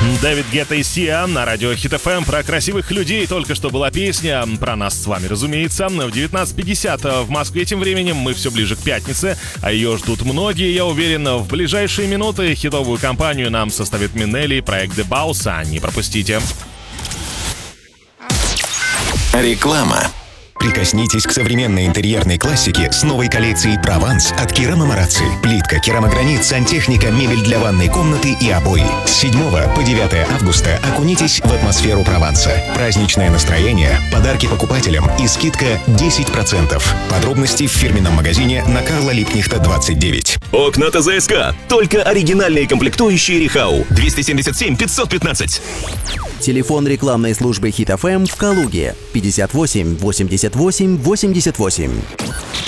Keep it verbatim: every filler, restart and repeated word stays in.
Дэвид Гетта и Сиа на радио Хит эф эм. Про красивых людей только что была песня. Про нас с вами, разумеется. В девятнадцать пятьдесят в Москве тем временем мы все ближе к пятнице, а ее ждут многие, я уверен. В ближайшие минуты хитовую компанию нам составит Минелли и проект The Boss. Не пропустите. Реклама. Прикоснитесь к современной интерьерной классике с новой коллекцией «Прованс» от Керама Марацци. Плитка, керамогранит, сантехника, мебель для ванной комнаты и обои. С седьмого по девятое августа окунитесь в атмосферу Прованса. Праздничное настроение, подарки покупателям и скидка десять процентов. Подробности в фирменном магазине на Карла Липкнехта, двадцать девять. Окна ТЗСК. Только оригинальные комплектующие Рихау. двести семьдесят семь пятьсот пятнадцать. Телефон рекламной службы Хит эф эм в Калуге пятьдесят восемь восемьдесят восемь восемьдесят восемь.